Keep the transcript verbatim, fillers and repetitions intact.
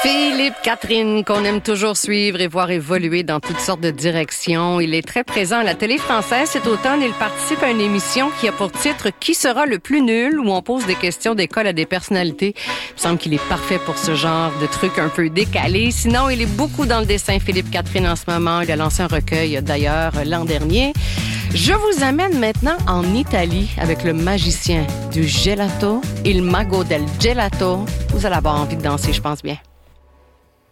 Philippe Catherine, qu'on aime toujours suivre et voir évoluer dans toutes sortes de directions. Il est très présent à la télé française cet automne. Il participe à une émission qui a pour titre « Qui sera le plus nul ?» où on pose des questions d'école à des personnalités. Il me semble qu'il est parfait pour ce genre de truc un peu décalé. Sinon, il est beaucoup dans le dessin, Philippe Catherine, en ce moment. Il a lancé un recueil, d'ailleurs, l'an dernier. Je vous amène maintenant en Italie avec le magicien du gelato, il mago del gelato. Vous allez avoir envie de danser, je pense bien.